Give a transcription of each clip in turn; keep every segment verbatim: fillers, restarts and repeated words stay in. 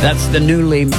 That's the newly... I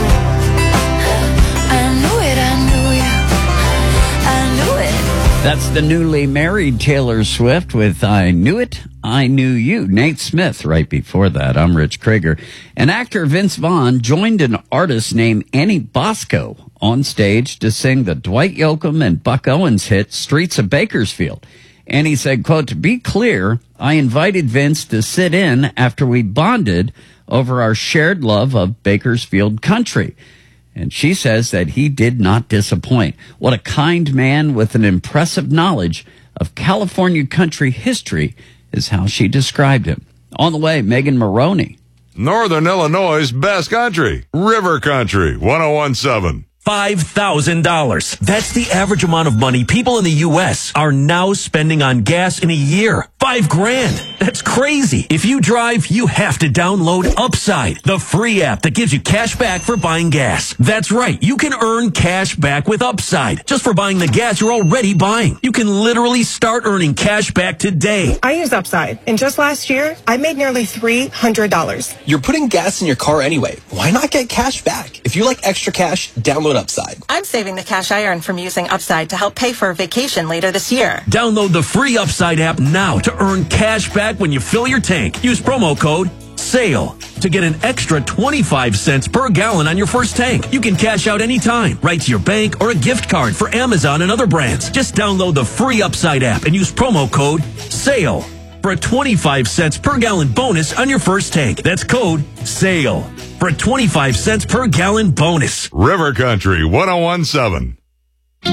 knew it, I knew you. I knew it. That's the newly married Taylor Swift with I Knew It, I Knew You. Nate Smith right before that. I'm Rich Krager. And actor Vince Vaughn joined an artist named Annie Bosco on stage to sing the Dwight Yoakam and Buck Owens hit Streets of Bakersfield. And he said, quote, "To be clear, I invited Vince to sit in after we bonded over our shared love of Bakersfield country." And she says that he did not disappoint. What a kind man with an impressive knowledge of California country history is how she described him. On the way, Megan Maroney. Northern Illinois' best country, River Country, one oh one point seven. five thousand dollars. That's the average amount of money people in the U S are now spending on gas in a year. Five grand. That's crazy. If you drive, you have to download Upside, the free app that gives you cash back for buying gas. That's right. You can earn cash back with Upside just for buying the gas you're already buying. You can literally start earning cash back today. I use Upside, and just last year, I made nearly three hundred dollars. You're putting gas in your car anyway. Why not get cash back? If you like extra cash, download Upside. I'm saving the cash I earn from using Upside to help pay for a vacation later this year. Download the free Upside app now to earn cash back when you fill your tank. Use promo code SALE to get an extra twenty-five cents per gallon on your first tank. You can cash out anytime, right to your bank or a gift card for Amazon and other brands. Just download the free Upside app and use promo code SALE for a twenty-five cents per gallon bonus on your first tank. That's code SALE for a twenty-five cents per gallon bonus. River Country, one oh one point seven.